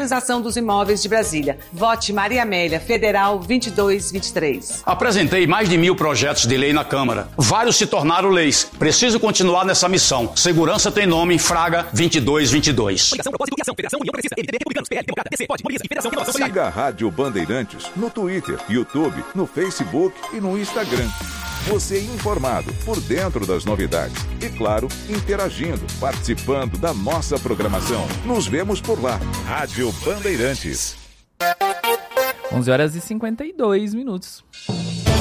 Organização dos Imóveis de Brasília. Vote Maria Amélia, Federal 2223. Apresentei mais de 1000 projetos de lei na Câmara. Vários se tornaram leis. Preciso continuar nessa missão. Segurança tem nome, Fraga 2222. Siga a Rádio Bandeirantes no Twitter, YouTube, no Facebook e no Instagram. Você informado, por dentro das novidades. E claro, interagindo, participando da nossa programação. Nos vemos por lá. Rádio Bandeirantes. 11h52.